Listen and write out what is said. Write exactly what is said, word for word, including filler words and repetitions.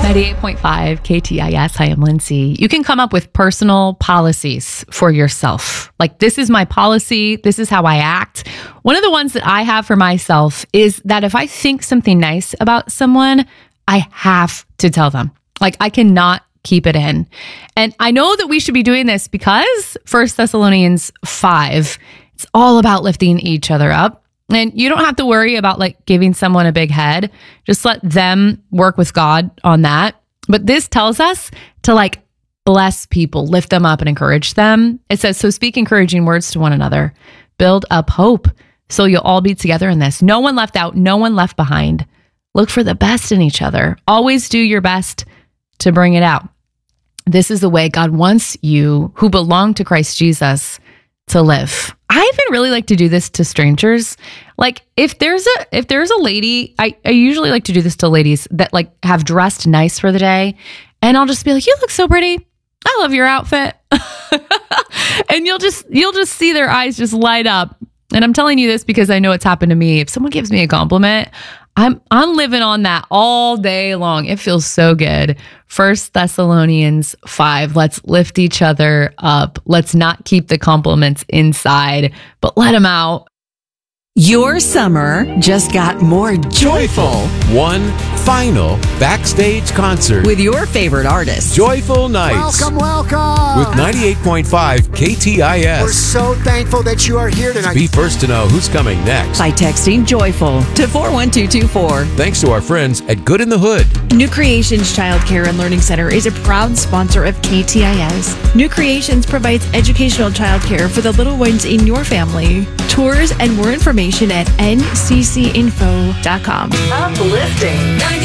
ninety-eight point five K T I S. Hi, I'm Lindsay. You can come up with personal policies for yourself. Like, this is my policy. This is how I act. One of the ones that I have for myself is that if I think something nice about someone, I have to tell them. Like, I cannot keep it in. And I know that we should be doing this because First Thessalonians five, it's all about lifting each other up. And you don't have to worry about like giving someone a big head. Just let them work with God on that. But this tells us to like bless people, lift them up and encourage them. It says, so speak encouraging words to one another, build up hope. So you'll all be together in this. No one left out, no one left behind. Look for the best in each other. Always do your best to bring it out. This is the way God wants you who belong to Christ Jesus to live. I even really like to do this to strangers. Like if there's a if there's a lady, I, I usually like to do this to ladies that like have dressed nice for the day. And I'll just be like, you look so pretty. I love your outfit. And you'll just you'll just see their eyes just light up. And I'm telling you this because I know it's happened to me. If someone gives me a compliment, I'm I'm living on that all day long. It feels so good. First Thessalonians five. Let's lift each other up. Let's not keep the compliments inside, but let them out. Your summer just got more joyful. One final backstage concert with your favorite artists. Joyful Nights. Welcome, welcome. With ninety-eight point five K T I S. We're so thankful that you are here tonight. Be first to know who's coming next by texting Joyful to four one two two four. Thanks to our friends at Good in the Hood. New Creations Child Care and Learning Center is a proud sponsor of K T I S. New Creations provides educational child care for the little ones in your family. Tours and more information at N C C info dot com. Uplifting.